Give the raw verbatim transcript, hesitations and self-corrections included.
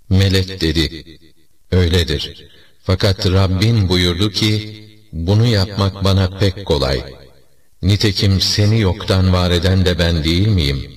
Melek dedi, öyledir. Fakat Rabbin buyurdu ki, bunu yapmak bana pek kolay. Nitekim seni yoktan var eden de ben değil miyim?